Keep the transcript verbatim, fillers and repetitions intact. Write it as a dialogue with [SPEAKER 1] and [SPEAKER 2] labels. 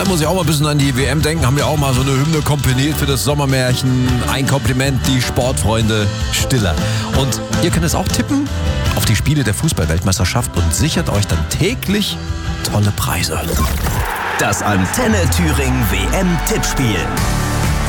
[SPEAKER 1] Da muss ich auch mal ein bisschen an die W M denken. Haben wir auch mal so eine Hymne komponiert für das Sommermärchen. Ein Kompliment, die Sportfreunde Stiller. Und ihr könnt es auch tippen auf die Spiele der Fußball-Weltmeisterschaft und sichert euch dann täglich tolle Preise.
[SPEAKER 2] Das Antenne Thüringen W M-Tippspiel.